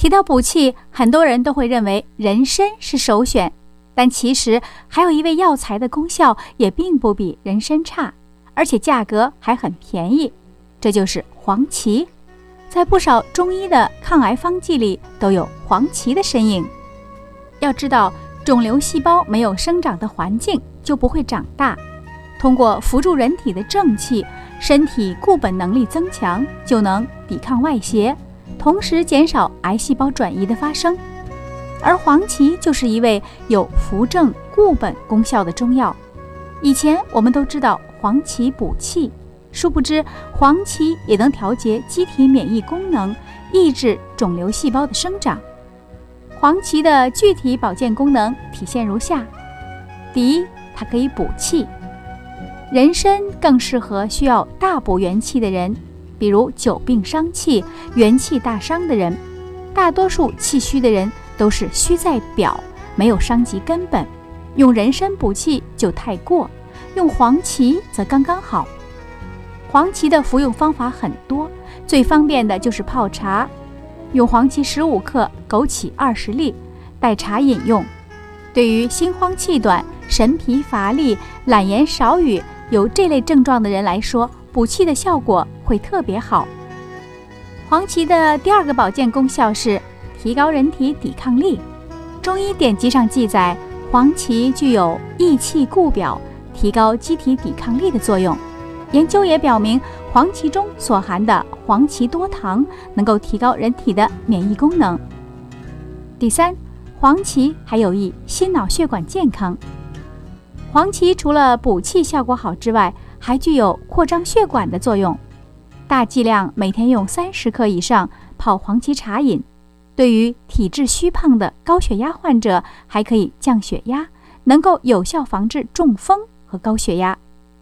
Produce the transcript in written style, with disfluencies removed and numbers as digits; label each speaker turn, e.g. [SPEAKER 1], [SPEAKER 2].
[SPEAKER 1] 提到补气，很多人都会认为人参是首选，但其实还有一味药材的功效也并不比人参差，而且价格还很便宜，这就是黄芪。在不少中医的抗癌方剂里都有黄芪的身影。要知道，肿瘤细胞没有生长的环境就不会长大，通过扶助人体的正气，身体固本能力增强，就能抵抗外邪，同时减少癌细胞转移的发生。而黄芪就是一味有扶正固本功效的中药。以前我们都知道黄芪补气，殊不知黄芪也能调节机体免疫功能，抑制肿瘤细胞的生长。黄芪的具体保健功能体现如下：第一，它可以补气。人参更适合需要大补元气的人，比如久病伤气、元气大伤的人。大多数气虚的人都是虚在表，没有伤及根本，用人参补气就太过，用黄芪则刚刚好。黄芪的服用方法很多，最方便的就是泡茶，用黄芪15克，枸杞20粒，代茶饮用。对于心慌气短、神疲乏力、懒言少语，有这类症状的人来说，补气的效果会特别好。黄芪的第二个保健功效是提高人体抵抗力。中医典籍上记载，黄芪具有益气固表、提高机体抵抗力的作用。研究也表明，黄芪中所含的黄芪多糖能够提高人体的免疫功能。第三，黄芪还有益心脑血管健康。黄芪除了补气效果好之外，还具有扩张血管的作用。大剂量每天用30克以上泡黄芪茶饮，对于体质虚胖的高血压患者还可以降血压，能够有效防治中风和高血压。